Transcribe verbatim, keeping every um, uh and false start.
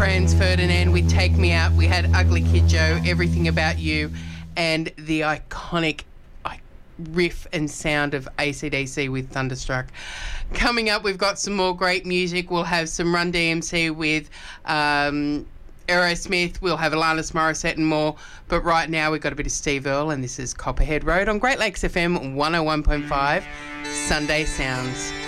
Franz Ferdinand with Take Me Out. We had Ugly Kid Joe, Everything About You, and the iconic riff and sound of A C D C with Thunderstruck. Coming up, we've got some more great music. We'll have some Run D M C with um, Aerosmith. We'll have Alanis Morissette and more. But right now, we've got a bit of Steve Earle, and this is Copperhead Road on Great Lakes F M one oh one point five, Sunday Sounds.